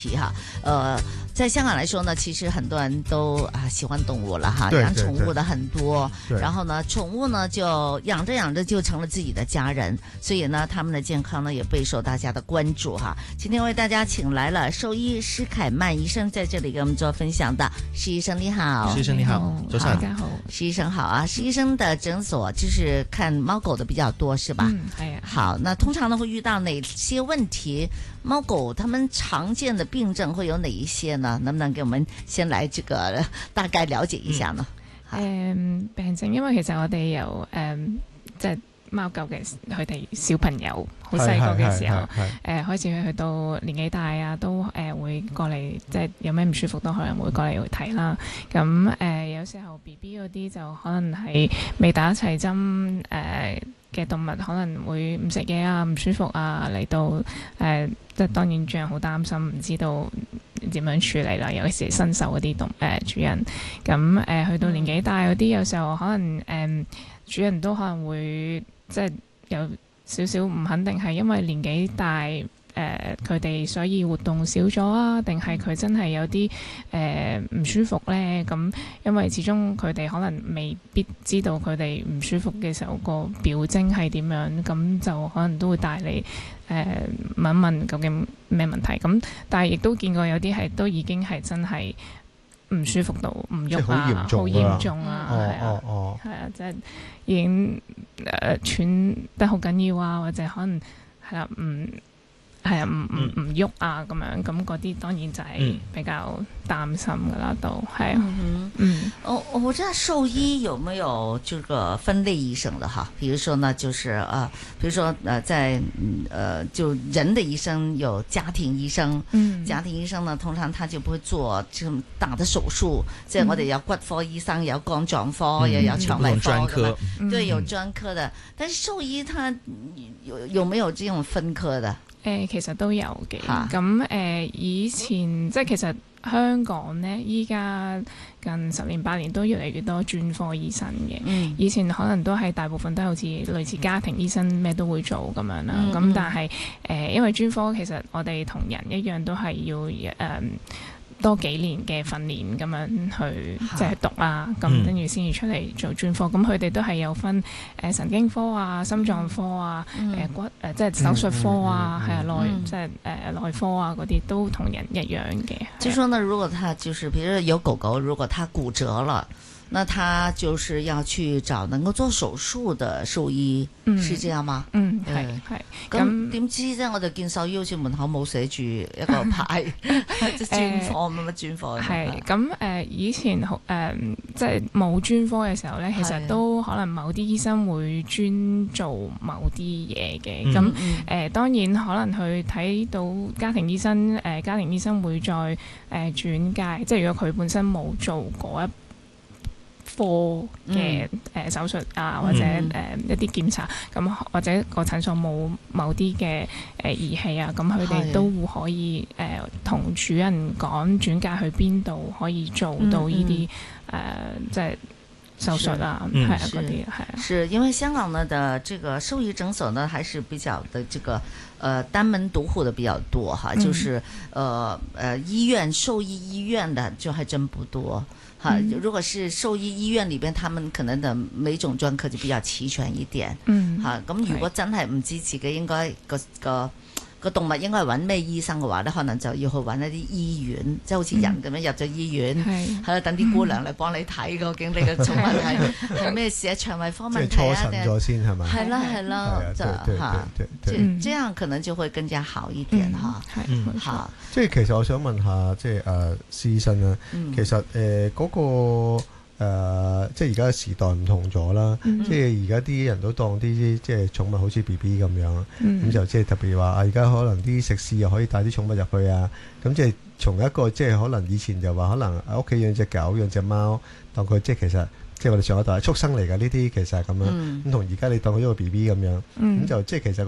题哈，在香港来说呢，其实很多人都喜欢动物了哈，养宠物的很多，然后呢，宠物呢就养着养着就成了自己的家人，所以呢，他们的健康呢也备受大家的关注哈。今天为大家请来了兽医施凯曼医生，在这里给我们做分享的。施医生你好， 施医生你好，早晨， 大家好， 施医生好啊。施医生的诊所就是看猫狗的比较多是吧？ 係啊。 好，那通常呢會遇到哪些問題？貓狗它們常見的病症會有哪一些呢？能不能給我們先來這個大概了解一下呢？ 病症，因為其實我哋由即係貓狗嘅佢哋小朋友好細個嘅時候，開始去到年紀大啊，都會過嚟，即係有咩唔舒服都可能會過嚟睇啦。咁有時候 BB 嗰啲就可能係未打齊針嘅動物可能會唔食嘢啊、唔舒服啊，嚟到即係當然主人好擔心，唔知道點樣處理啦。尤其是新手嗰啲主人，咁去到年紀大嗰啲，有時候可能主人都可能會即係有少少唔肯定，係因為年紀大佢哋所以活動少咗啊，定係佢真係有啲唔舒服呢？咁因為始終佢哋可能未必知道佢哋唔舒服嘅時候個表徵係點樣，咁就可能都會帶你問一問究竟咩問題。咁但係亦都見過有啲係都已經係真係唔舒服到唔喐啊，好嚴重啊，係啊，即係已經喘得好緊要啊，或者可能係啦唔喐啊咁樣，咁嗰啲當然就係比較擔心噶啦，都係啊。 我知道獸醫有沒有這個分類醫生的哈？比如說呢，就是比如說在就人的醫生有家庭醫生，家庭醫生呢通常他就不會做這種大的手術，即係我哋有骨科醫生，有肝臟科，也有腸胃科，對，有專科的。但是獸醫他有沒有這種分科的？ 其實都有嘅，咁以前即係其實香港呢，依家近10年8年都越嚟越多專科醫生嘅。以前可能都係大部分都好似類似家庭醫生咩都會做咁樣啦。咁但係因為專科其實我哋同人一樣都係要多幾年嘅訓練咁樣去即係讀啊，咁跟住先至出嚟做專科。咁佢哋都係有分神經科啊、心臟科啊、骨即係手術科啊，係啊即係內科啊嗰啲都同人一樣嘅。 就說呢，如果他就是，比如有狗狗，如果它骨折了，那他就是要去找能夠做手術的獸醫，是這樣嗎？ 係。 咁點知啫？我就見獸醫好似門口冇寫住一個牌，即係專科乜專科。 係咁以前即係冇專科嘅時候咧，其實都可能某啲醫生會專做某啲嘢嘅。咁當然可能去睇到家庭醫生，家庭醫生會再轉介，即係如果佢本身冇做過科嘅手術啊，或者一啲檢查，咁或者個診所冇某啲嘅儀器啊，咁佢哋都會可以同主人講轉介去邊度可以做到呢啲即係手術啊，係啊嗰啲係啊。 是因為香港呢的這個獸醫診所呢，還是比較的這個單門獨戶的比較多哈，就是醫院獸醫醫院的就還真不多。如果是獸醫醫院裏邊，他們可能的每種專科就比較齊全一點。咁如果真係唔知自己應該個動物應該係揾咩醫生嘅話咧，可能就要去揾一啲醫院，即係好似人咁樣入咗醫院，係啦，等啲姑娘嚟幫你睇究竟你嘅寵物係咩事啊，腸胃科問題啊， 即係初診咗先係咪？ 係啦，就這樣可能就會更加好一點哈。好， 即係其實我想問下，即係施醫生啦，其實嗰個即係而家嘅時代唔同咗啦，即係而家啲人都當啲即係寵物好似 BB 咁樣，咁就即係特別話而家可能啲食肆又可以帶啲寵物入去啊，咁即係從一個即係可能以前就話可能屋企養隻狗養隻貓，當佢即係其實即係我哋上一代係畜生嚟㗎，呢啲其實係咁樣，咁同而家你當佢一個 BB 咁樣，咁就即係其實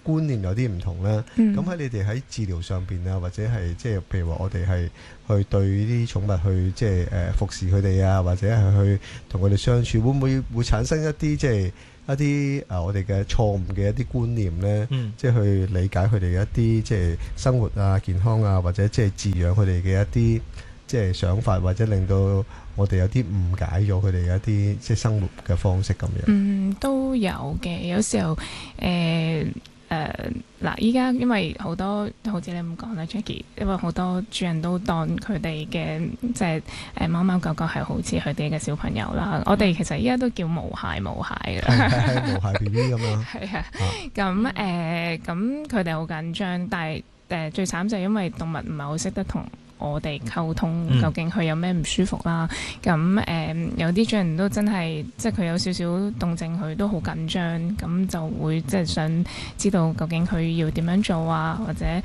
觀念有啲唔同啦。咁喺你哋喺治療上邊啊，或者係即係譬如話我哋係去對啲寵物去即係服侍佢哋啊，或者係去同佢哋相處，會唔會產生一啲即係一啲我哋嘅錯誤嘅一啲觀念呢？即係去理解佢哋嘅一啲即係生活啊、健康啊，或者即係飼養佢哋嘅一啲即係想法，或者令到我哋有啲誤解咗佢哋嘅一啲即係生活嘅方式咁樣。 都有嘅，有時候嗱，依家因為好多好似你咁講啦 Jackie， 因為好多主人都當佢哋嘅即係貓貓狗狗係好似佢哋嘅小朋友啦。我哋其實依家都叫毛孩嘅， 係毛孩 BB 咁樣。 係啊，咁佢哋好緊張，但係最慘就係因為動物唔係好識得同我哋溝通，究竟佢有咩唔舒服啦？咁有啲主人都真係，即係佢有少少動靜，佢都好緊張，咁就會即係想知道究竟佢要點樣做啊，或者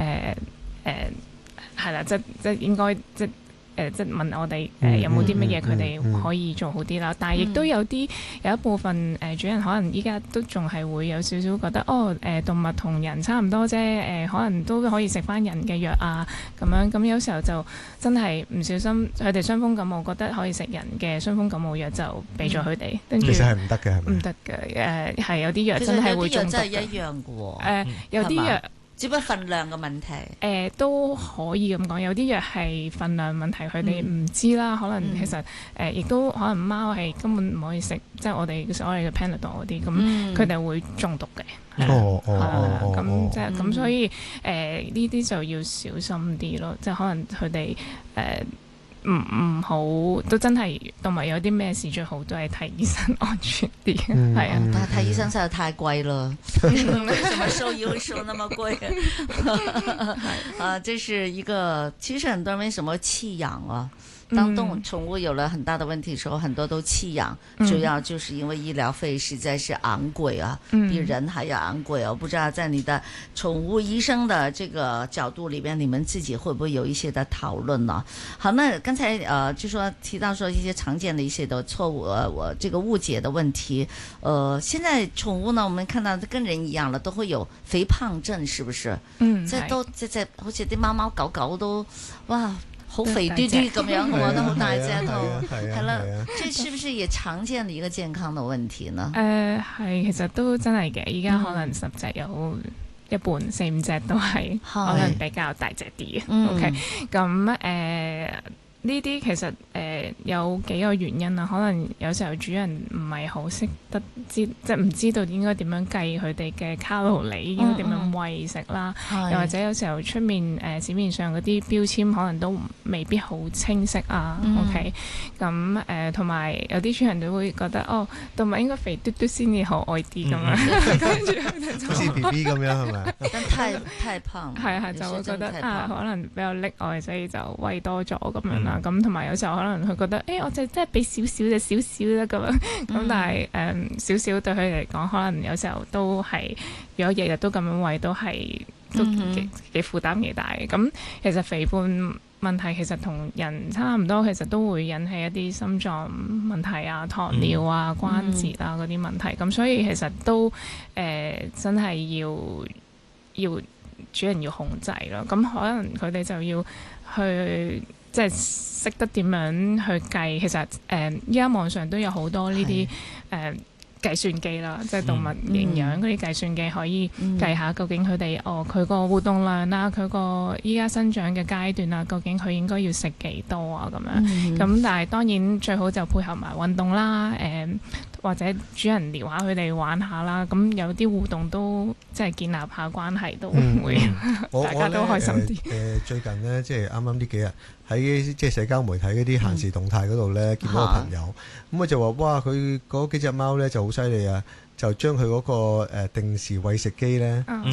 係啦，即係應該即係問我哋有冇啲乜嘢佢哋可以做好啲啦。但係亦都有一部分主人可能依家都仲係會有少少覺得動物同人差唔多啫，可能都可以食翻人嘅藥啊咁樣。咁有時候就真係唔小心，佢哋傷風感冒覺得可以食人嘅傷風感冒藥就俾咗佢哋，跟住其實係唔得嘅，係咪？ 唔得嘅，係有啲藥真係會中毒嘅。 其實有啲藥真係一樣嘅喎。 有啲藥。 只不過份量嘅問題， 都可以咁講。有啲藥係份量問題，佢哋唔知啦。可能其實亦都可能貓係根本唔可以食，即係我哋所謂嘅 Panadol 嗰啲，咁佢哋會中毒嘅。咁即係咁，所以呢啲就要小心啲咯。即係可能佢哋唔好，都真係動物有啲咩事，最好都係睇醫生安全啲。係啊， 但係睇醫生實在太貴了，為什麼獸醫會收那麼貴？啊，這是一個，其實很多人為什麼棄養啊？當寵物有了很大的問題的時候，很多都棄養，主要就是因為醫療費實在是昂貴啊，比人還要昂貴。我不知道在你的寵物醫生的這個角度裏邊，你們自己會不會有一些的討論呢？好，那剛才就說提到說一些常見的一些的錯誤，我這個誤解的問題，現在寵物呢，我們看到跟人一樣了，都會有肥胖症，是不是？即係都即係好似啲貓貓狗狗都哇。好肥嘟嘟咁樣，我覺得好大隻都係啦。這是不是也常見的一個健康的問題呢？ 係，其實都真係嘅。而家可能10隻有一半4-5隻都係可能比較大隻啲嘅。OK，咁呢啲其實有幾個原因啊，可能有時候主人唔係好識得即係唔知道應該點樣計佢哋嘅卡路里，應該點樣餵食啦，又或者有時候出面市面上嗰啲標籤可能都未必好清晰啊。OK， 咁同埋有啲主人都會覺得動物應該肥嘟嘟先至可愛啲咁樣，跟住佢哋就好似 BB 咁樣係咪？ 但太胖， 係就會覺得可能比較溺愛，所以就餵多咗咁樣啦。咁同埋有時候可能佢覺得，我就真係俾少少就少少啦咁樣。咁但係少少對佢嚟講，可能有時候都係，如果日日都咁樣餵，都係都幾負擔幾大嘅。咁其實肥胖問題其實同人差唔多，其實都會引起一啲心臟問題啊、糖尿啊、關節啊嗰啲問題。咁所以其實都真係要主人要控制咯。咁可能佢哋就要去。即係識得點樣去計，其實依家網上都有好多呢啲計算機啦，即係動物營養嗰啲計算機可以計下究竟佢哋佢個活動量啦，佢個依家生長嘅階段啊，究竟佢應該要食幾多啊咁樣。咁但係當然最好就配合埋運動啦，或者主人撩下佢哋玩下啦，咁有啲互動都即係建立下關係都會大家都開心啲。 最近呢，即係啱啱呢幾日喺即係社交媒體嗰啲閒時動態嗰度呢，見到個朋友，咁佢就話：哇！佢嗰幾隻貓呢就好犀利啊，就將佢嗰個定時餵食機呢，即係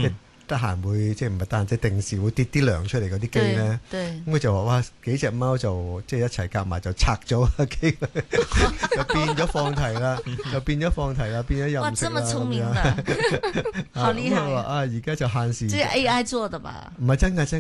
得閒會即係唔係得閒，即係定時會跌啲糧出嚟嗰啲機咧。咁佢就話：哇，幾隻貓就即係一齊夾埋就拆咗個機，就變咗放題啦，變咗任食啦。哇，這麼聰明啊！好厲害啊！而家就限時。即係 AI 做的吧？唔係真㗎。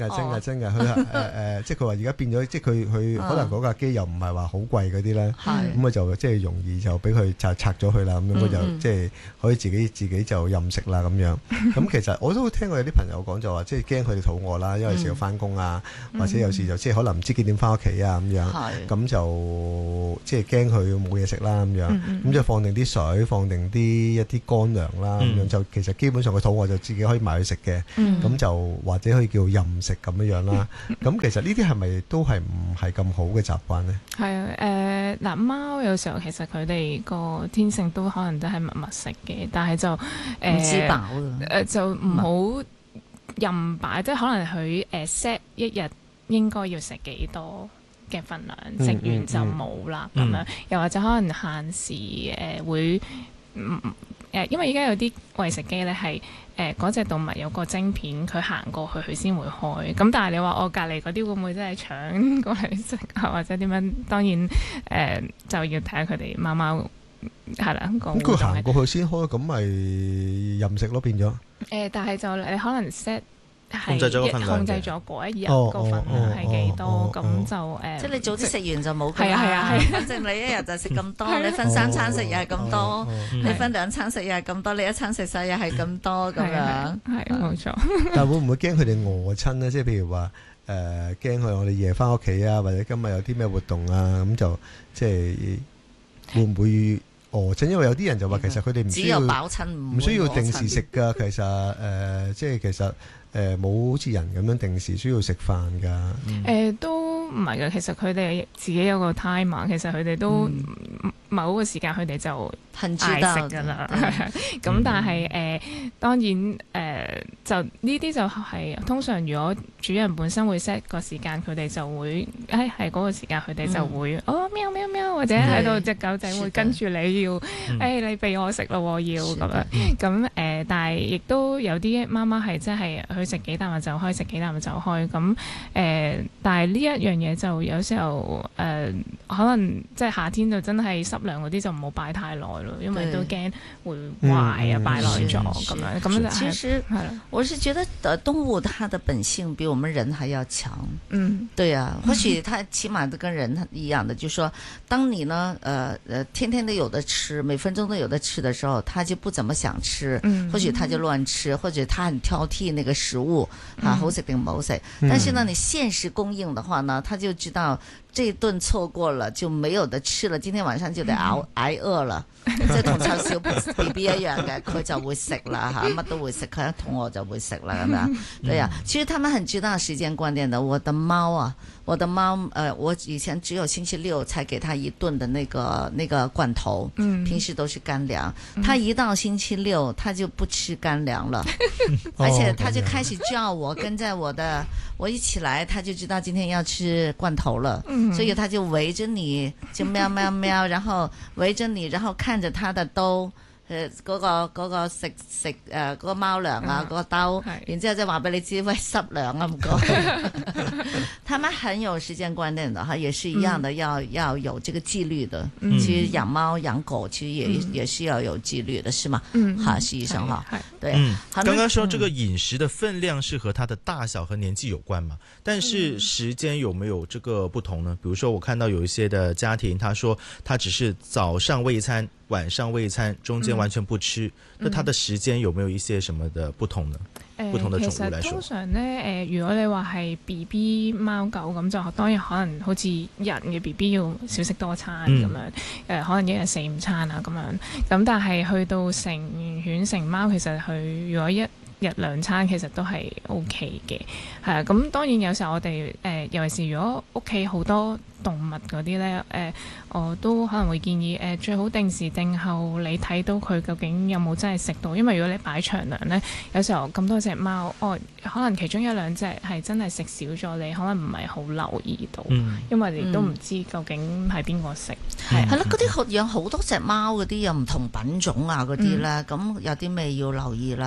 佢即係佢話而家變咗，即係佢可能嗰架機又唔係話好貴嗰啲咧。咁佢就即係容易就俾佢拆咗佢啦。咁樣佢就即係可以自己就任食啦咁樣。咁其實我都聽過有啲朋友講就話，即係驚佢哋肚餓啦，因為有時要翻工啊，或者有時就即係可能唔知幾點翻屋企啊咁樣。咁就即係驚佢冇嘢食啦咁樣。咁就放定啲水，放定一啲乾糧啦咁樣。就其實基本上佢肚餓就自己可以買去食嘅。咁就或者可以叫任食咁樣啦。咁其實呢啲係咪都係唔係咁好嘅習慣呢？ 係啊，嗱貓有時候其實佢哋個天性都可能都係密食嘅，但係就唔知飽就唔好任擺，即係可能佢set 一日應該要食幾多嘅份量，食完就冇啦咁樣，又或者可能限時會因為而家有啲餵食機咧係嗰隻動物有個晶片，佢行過去佢先會開。咁但係你話我隔離嗰啲會唔會真係搶過嚟食啊？或者點樣？當然就要睇下佢哋貓貓係啦。咁佢行過去先開，咁咪任食咯變咗。 但係就你可能 set。 控制咗嗰一日個份量係幾多，咁就即係你早啲食完就冇。 係啊， 反正你一日就食咁多，你分3餐食又係咁多，你分2餐食又係咁多，你一餐食晒又係咁多咁樣。係冇錯。 但係會唔會驚佢哋餓親呢？即係譬如話驚佢我哋夜翻屋企啊，或者今日有啲咩活動啊，咁就即係會唔會餓親？因為有啲人就話其實佢哋唔需要飽親， 唔需要定時食㗎。其實即係其實。冇好似人咁樣定時需要食飯㗎。 都唔係㗎，其實佢哋自己有個 timer，其實佢哋都某個時間佢哋就嗌食㗎啦。咁但係當然就呢啲就係通常如果主人本身會 set 個時間，佢哋就會係嗰個時間，佢哋就會喵喵喵，或者喺度隻狗仔會跟住你要你俾我食咯，要咁樣。咁但係亦都有啲媽媽係真係佢食幾啖就開，食幾啖就開。咁但係呢一樣嘢就有時候可能即係夏天就真係濕糧嗰啲就唔好擺太耐咯，因為都驚會壞啊，擺耐咗咁樣。咁其實我是覺得動物它的本性比我們人還要強。對啊，或許它起碼都跟人一樣的，就是說當你呢天天都有得吃，每分鐘都有得吃的時候，它就不怎麼想吃，或許它就亂吃，或者它很挑剔那個食物好食定唔好食。但是呢，你限時供應的話呢，它就知道這一頓錯過了就沒有得吃了，今天晚上就得挨餓了。即係同湊小 BB 一樣嘅，佢就會食啦嚇，乜都會食，佢一肚餓就會食啦咁樣。對呀，其實他們很知道時間觀念的。我的貓我以前只有星期六才給它一頓的那個罐頭，平時都是乾糧。它一到星期六，它就不吃乾糧了，而且它就開始叫我跟在我一起來，它就知道今天要吃罐頭了，所以它就圍着你，就喵喵喵，然後圍着你，然後看着它的兜。嗰個食嗰個貓糧啊，嗰個兜，然之後就話俾你知，喂，濕糧啊唔該。他們很有時間觀念的哈，也是一樣的，要有這個紀律的。其實養貓養狗其實也是要有紀律的，是嗎？哈，是醫生哈。對， 剛剛說這個飲食的分量是和它的大小和年紀有關嘛？但是時間有沒有這個不同呢？比如說我看到有一些的家庭，他說他只是早上餵餐，晚上餵餐，中間完全不吃，那它的時間有沒有一些什麼的不同呢？不同的寵物來說， 其實通常呢，如果你話係 BB 貓狗咁，就當然可能好似人嘅 BB 要少食多餐咁樣，可能一日4-5餐啊咁樣。咁但係去到成犬成貓，其實佢如果一日2餐其實都係 OK 嘅，係啊。咁當然有時候我哋尤其是如果屋企好多動物嗰啲咧，我都可能會建議最好定時定候你睇到佢究竟有冇真係食到，因為如果你擺長糧咧，有時候咁多隻貓，可能其中1-2隻係真係食少咗，你可能唔係好留意到，因為你都唔知究竟係邊個食。 係咯，嗰啲養好多隻貓嗰啲有唔同品種啊嗰啲咧，咁有啲咩要留意咧？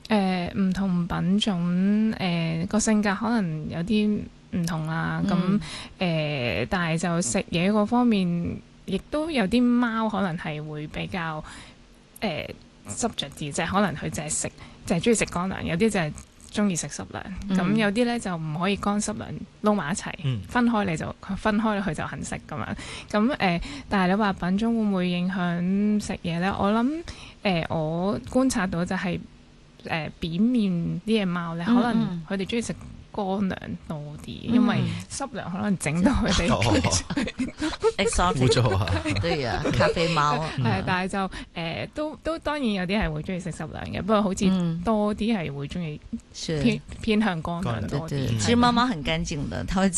唔同品種個性格可能有啲唔同啦，咁但係就食嘢嗰方面，亦都有啲貓可能係會比較執着啲，即係可能佢就係中意食乾糧，有啲就係中意食濕糧，咁有啲咧就唔可以乾濕糧撈埋一齊，分開佢就肯食咁樣。咁但係你話品種會唔會影響食嘢咧？我諗我觀察到就係扁面啲嘅貓咧，可能佢哋中意食乾糧多啲，因為濕糧可能整到佢哋污糟啊，對啊，咖啡貓啊， 但係就都當然有啲係會中意食濕糧嘅，不過好似多啲係會中意偏向乾糧多啲。 其實貓貓很乾淨的，它會